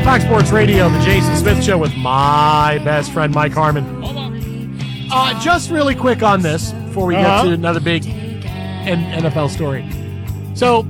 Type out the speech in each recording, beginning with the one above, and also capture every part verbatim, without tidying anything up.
Fox Sports Radio, the Jason Smith Show with my best friend, Mike Harmon. Uh, just really quick on this before we uh-huh. get to another big N F L story. So,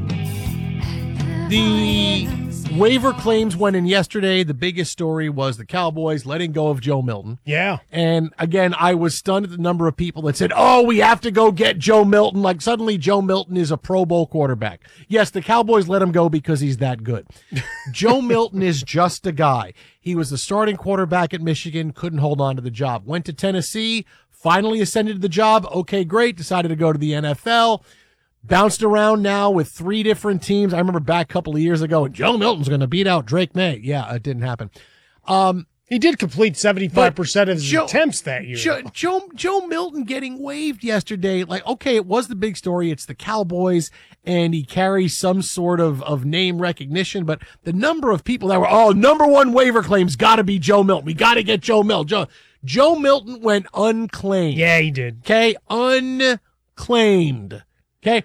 the waiver claims went in yesterday. The biggest story was the Cowboys letting go of Joe Milton. Yeah. And again, I was stunned at the number of people that said, oh, we have to go get Joe Milton. Like suddenly Joe Milton is a Pro Bowl quarterback. Yes, the Cowboys let him go because he's that good. Joe Milton is just a guy. He was the starting quarterback at Michigan, couldn't hold on to the job. Went to Tennessee, finally ascended to the job. Okay, great. Decided to go to the N F L. Bounced around now with three different teams. I remember back a couple of years ago, Joe Milton's going to beat out Drake May. Yeah, it didn't happen. Um, he did complete seventy-five percent of his Joe, attempts that year. Joe, Joe, Joe Milton getting waived yesterday. Like, okay, it was the big story. It's the Cowboys, and he carries some sort of, of name recognition. But the number of people that were, oh, number one waiver claims got to be Joe Milton. We got to get Joe Milton. Joe, Joe Milton went unclaimed. Yeah, he did. Okay, unclaimed. Okay.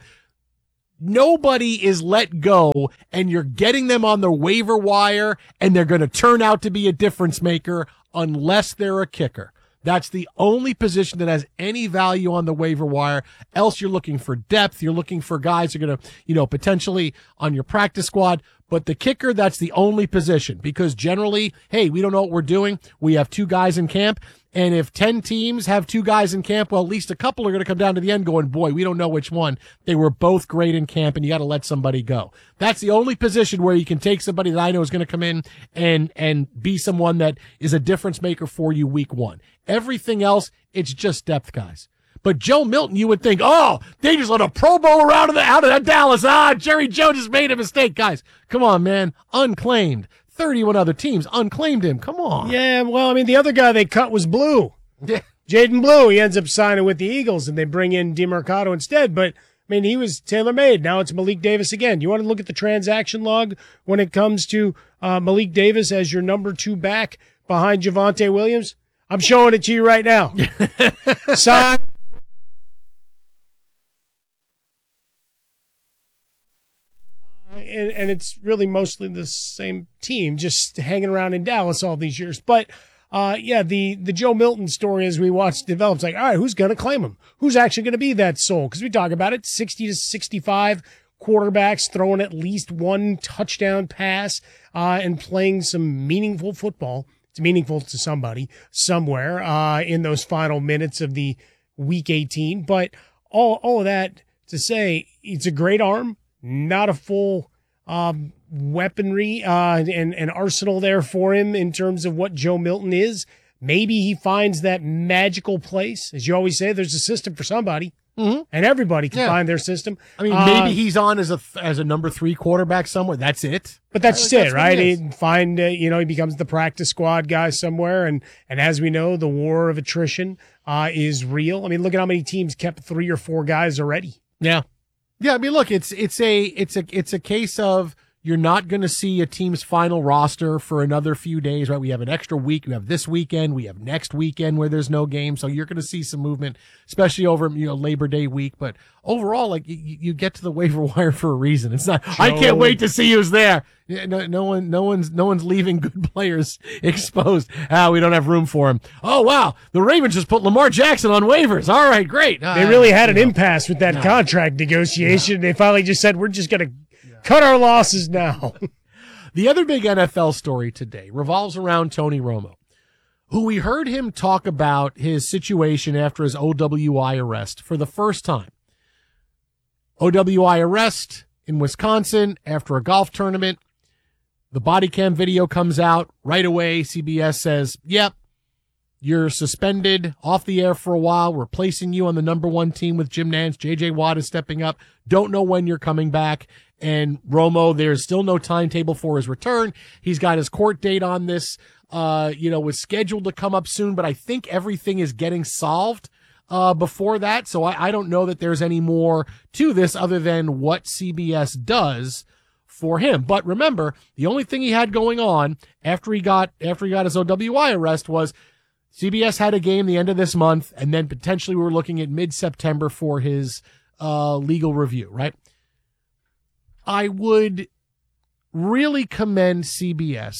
Nobody is let go, and you're getting them on the waiver wire, and they're going to turn out to be a difference maker unless they're a kicker. That's the only position that has any value on the waiver wire. Else you're looking for depth. You're looking for guys who are going to, you know, potentially on your practice squad. But the kicker, that's the only position because generally, hey, we don't know what we're doing. We have two guys in camp. And if ten teams have two guys in camp, well, at least a couple are going to come down to the end going, boy, we don't know which one. They were both great in camp, and you got to let somebody go. That's the only position where you can take somebody that I know is going to come in and, and be someone that is a difference maker for you week one. Everything else, it's just depth guys. But Joe Milton, you would think, oh, they just let a Pro Bowler out of the, out of that Dallas. Ah, Jerry Jones just made a mistake. Guys, come on, man. Unclaimed. thirty-one other teams unclaimed him. Come on. Yeah, well, I mean, the other guy they cut was Blue. Yeah. Jaden Blue. He ends up signing with the Eagles, and they bring in DeMercado instead. But, I mean, he was tailor-made. Now it's Malik Davis again. You want to look at the transaction log when it comes to uh, Malik Davis as your number two back behind Javonte Williams? I'm showing it to you right now. Sign. And, and it's really mostly the same team just hanging around in Dallas all these years. But, uh, yeah, the, the Joe Milton story as we watched develop, it's like, all right, who's going to claim him? Who's actually going to be that soul? Because we talk about it, sixty to sixty-five quarterbacks throwing at least one touchdown pass uh, and playing some meaningful football. It's meaningful to somebody somewhere uh, in those final minutes of the week eighteen. But all, all of that to say, it's a great arm, not a full um, weaponry uh, and, and arsenal there for him in terms of what Joe Milton is. Maybe he finds that magical place. As you always say, there's a system for somebody, mm-hmm. and everybody can yeah. find their system. I mean, uh, maybe he's on as a as a number three quarterback somewhere. That's it. But that's just that's it, right? He He find uh, you know he becomes the practice squad guy somewhere, and and as we know, the war of attrition uh, is real. I mean, look at how many teams kept three or four guys already. Yeah. Yeah, I mean, look, it's it's a it's a it's a case of you're not going to see a team's final roster for another few days, right? We have an extra week. We have this weekend. We have next weekend where there's no game, so you're going to see some movement, especially over you know Labor Day week. But overall, like you, you get to the waiver wire for a reason. It's not. Joe. I can't wait to see who's there. No, no one, no one's, no one's leaving good players exposed. Ah, we don't have room for him. Oh wow, the Ravens just put Lamar Jackson on waivers. All right, great. Uh, they really had an know. impasse with that no. contract negotiation. No. They finally just said, "We're just going to yeah. cut our losses now." The other big N F L story today revolves around Tony Romo, who we heard him talk about his situation after his O W I arrest for the first time. O W I arrest in Wisconsin after a golf tournament. The body cam video comes out right away. C B S says, yep, you're suspended off the air for a while. We're placing you on the number one team with Jim Nantz. J J Watt is stepping up. Don't know when you're coming back. And Romo, there's still no timetable for his return. He's got his court date on this, uh, you know, was scheduled to come up soon, but I think everything is getting solved uh, before that. So I, I don't know that there's any more to this other than what C B S does for him. But remember, the only thing he had going on after he got after he got his O W I arrest was C B S had a game the end of this month, and then potentially we were looking at mid-September for his uh, legal review, right? I would really commend C B S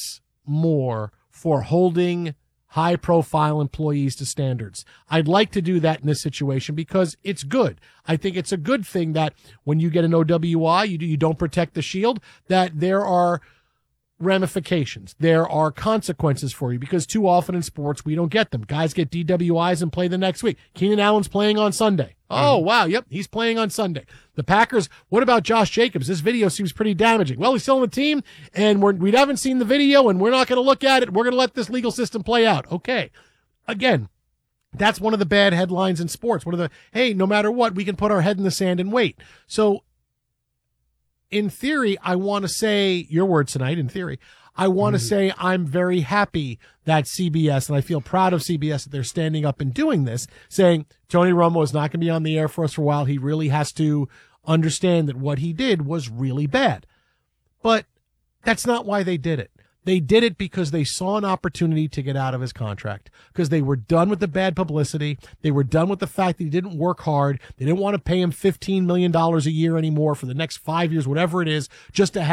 more for holding high-profile employees to standards. I'd like to do that in this situation because it's good. I think it's a good thing that when you get an O W I, you, do, you don't protect the shield, that there are ramifications. There are consequences for you because too often in sports, we don't get them. Guys get D W Is and play the next week. Keenan Allen's playing on Sunday. Oh, mm-hmm. Wow. Yep. He's playing on Sunday. The Packers. What about Josh Jacobs? This video seems pretty damaging. Well, he's still on the team and we're, we haven't seen the video and we're not going to look at it. We're going to let this legal system play out. Okay. Again, that's one of the bad headlines in sports. One of the, hey, no matter what, we can put our head in the sand and wait. So in theory, I want to say your words tonight. In theory, I want to mm-hmm. say I'm very happy that C B S, and I feel proud of C B S that they're standing up and doing this, saying Tony Romo is not going to be on the air for us for a while. He really has to understand that what he did was really bad. But that's not why they did it. They did it because they saw an opportunity to get out of his contract, because they were done with the bad publicity. They were done with the fact that he didn't work hard. They didn't want to pay him fifteen million dollars a year anymore for the next five years, whatever it is, just to have